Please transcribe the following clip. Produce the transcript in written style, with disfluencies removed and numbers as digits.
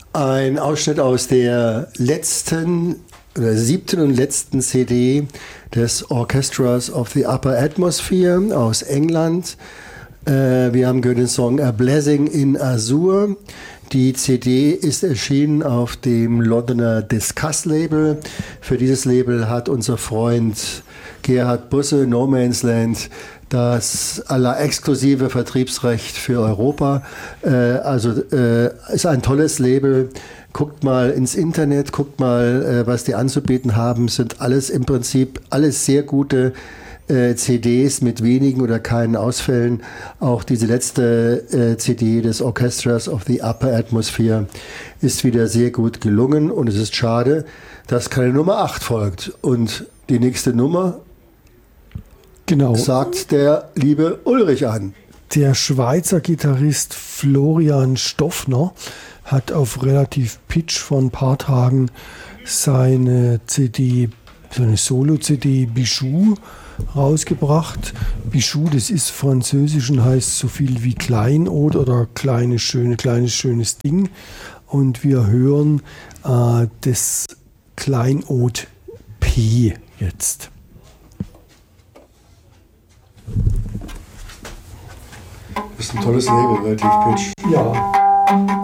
Ein Ausschnitt aus der letzten oder 7. und letzten CD des Orchestras of the Upper Atmosphere aus England. Wir haben gehört den Song A Blessing in Azure. Die CD ist erschienen auf dem Londoner Discuss Label. Für dieses Label hat unser Freund Gerhard Busse, No Man's Land, das exklusive Vertriebsrecht für Europa. Ist ein tolles Label. Guckt mal ins Internet, guckt mal, was die anzubieten haben. Sind alles im Prinzip alles sehr gute CDs mit wenigen oder keinen Ausfällen. Auch diese letzte CD des Orchestras of the Upper Atmosphere ist wieder sehr gut gelungen. Und es ist schade, dass keine Nummer 8 folgt. Und die nächste Nummer sagt der liebe Ulrich an. Der Schweizer Gitarrist Florian Stoffner hat auf relativ Pitch vor ein paar Tagen seine Solo-CD Bijou rausgebracht. Bijou, das ist französisch und heißt so viel wie Kleinod oder kleines schönes Ding. Und wir hören das Kleinod P jetzt. Das ist ein tolles Label, relativ Pitch. Ja.